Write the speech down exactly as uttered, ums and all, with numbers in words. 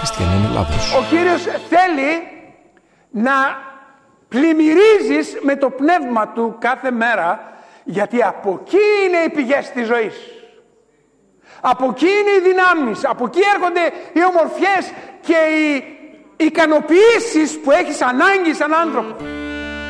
Χριστιανοί είναι λάθος. Ο Κύριος θέλει να πλημμυρίζεις με το πνεύμα Του κάθε μέρα, γιατί από εκεί είναι οι πηγές της ζωής. Από εκεί είναι οι δυνάμεις, από εκεί έρχονται οι ομορφιές και οι ικανοποιήσεις που έχεις ανάγκη σαν άνθρωπο.